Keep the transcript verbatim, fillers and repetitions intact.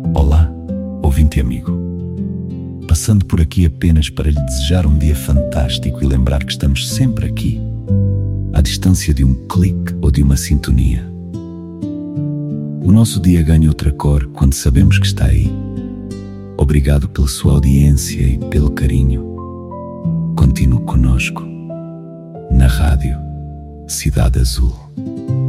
Olá, ouvinte amigo. Passando por aqui apenas para lhe desejar um dia fantástico e lembrar que estamos sempre aqui, à distância de um clique ou de uma sintonia. O nosso dia ganha outra cor quando sabemos que está aí. Obrigado pela sua audiência e pelo carinho. Continue conosco na Rádio Cidade Azul.